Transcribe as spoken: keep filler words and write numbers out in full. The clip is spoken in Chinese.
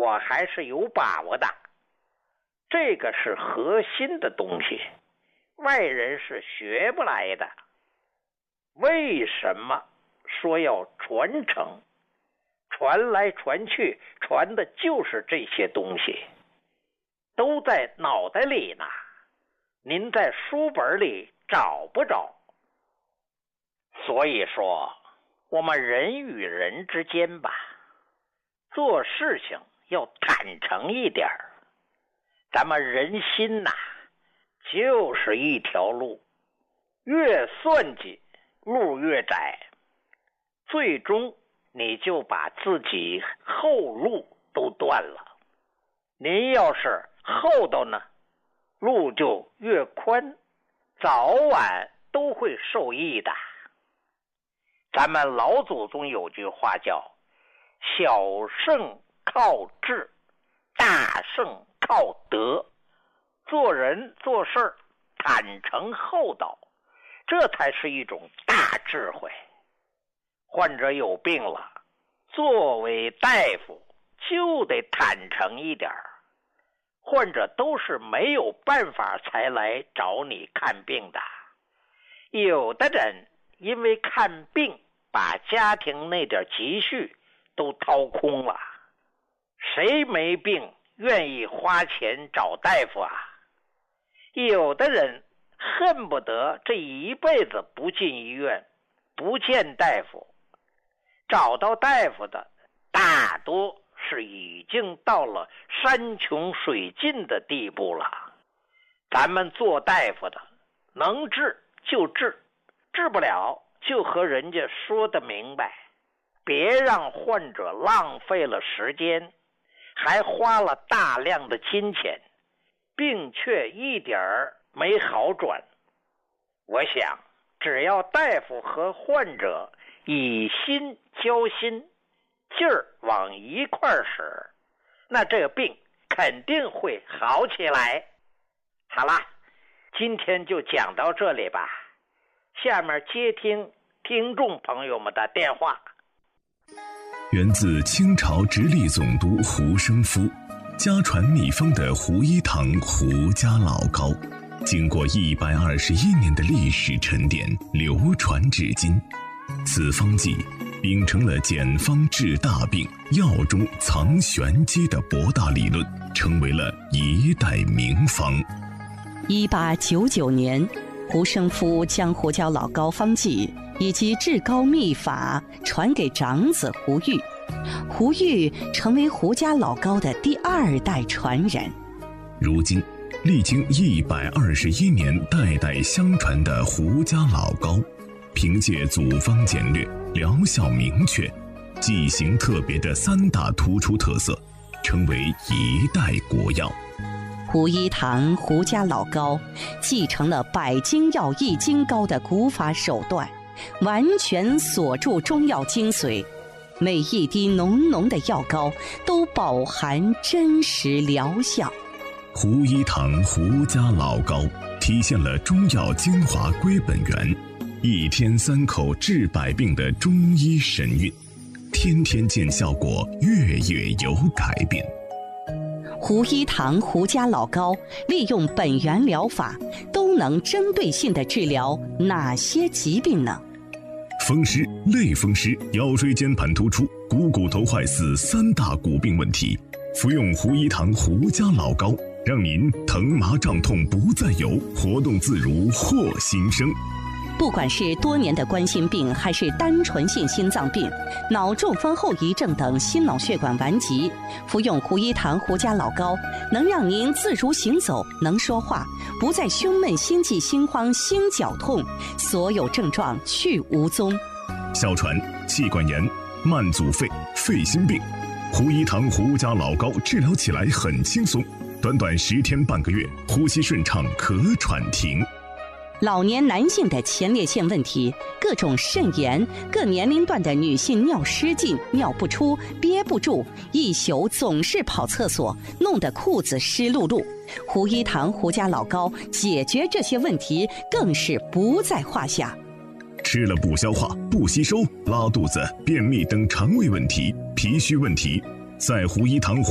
我还是有把握的。这个是核心的东西，外人是学不来的。为什么说要传承？传来传去，传的就是这些东西，都在脑袋里呢，您在书本里找不着。所以说，我们人与人之间吧，做事情要坦诚一点。咱们人心呐，就是一条路，越算计路越窄，最终你就把自己后路都断了。您要是厚道呢，路就越宽，早晚都会受益的。咱们老祖宗有句话叫小胜靠智，大胜靠德。做人做事坦诚厚道，这才是一种大智慧。患者有病了，作为大夫就得坦诚一点。患者都是没有办法才来找你看病的，有的人因为看病把家庭那点积蓄都掏空了，谁没病愿意花钱找大夫啊？有的人恨不得这一辈子不进医院，不见大夫，找到大夫的大多是已经到了山穷水尽的地步了。咱们做大夫的能治就治，治不了就和人家说得明白，别让患者浪费了时间，还花了大量的金钱，病却一点儿没好转。我想只要大夫和患者以心交心，劲儿往一块儿使，那这个病肯定会好起来。好了，今天就讲到这里吧，下面接听听众朋友们的电话。 源自清朝直隶总督胡生夫家传秘方的胡一堂胡家老膏，经过一百二十一年的历史沉淀，流传至今。此方剂秉承了简方治大病、药中藏玄机的博大理论，成为了一代名方。 一八九九年，胡生夫将胡椒老膏方剂以及治膏秘法传给长子胡玉，胡玉成为胡家老膏的第二代传人。 如今历经一百二十一年代代相传的胡家老膏，凭借组方简略、疗效明确、剂型特别的三大突出特色，成为一代国药。 胡一堂胡家老膏继承了百金药易筋膏的古法手段，完全锁住中药精髓，每一滴浓浓的药膏都饱含真实疗效。 胡一堂胡家老膏体现了中药精华归本源，一天三口治百病的中医神韵，天天见效果，月月有改变。 胡一堂胡家老膏利用本源疗法，都能针对性地治疗哪些疾病呢？ 风湿、类风湿、腰椎间盘突出、股骨头坏死三大骨病问题，服用胡一堂胡家老膏，让您疼麻胀痛不再有，活动自如获新生。 不管是多年的冠心病，还是单纯性心脏病、脑中风后遗症等心脑血管顽疾，服用胡一堂胡家老膏，能让您自如行走，能说话，不再胸闷、心悸、心慌、心绞痛，所有症状去无踪。 哮喘、气管炎、慢阻肺、肺心病，胡一堂胡家老膏治疗起来很轻松，短短十天半个月，呼吸顺畅，咳喘停。 老年男性的前列腺问题，各种肾炎，各年龄段的女性尿失禁、尿不出、憋不住，一宿总是跑厕所，弄得裤子湿漉漉。胡一堂胡家老膏解决这些问题更是不在话下。 吃了不消化、不吸收、拉肚子、便秘等肠胃问题、脾虚问题，在胡一堂